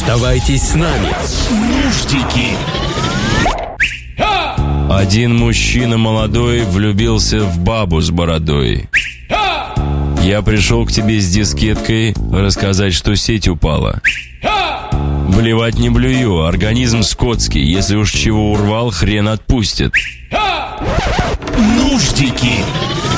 Оставайтесь с нами. Нуждики. Один мужчина молодой влюбился в бабу с бородой. Я пришел к тебе с дискеткой рассказать, что сеть упала. Блевать не блюю, организм скотский. Если уж чего урвал, хрен отпустит. Нуждики.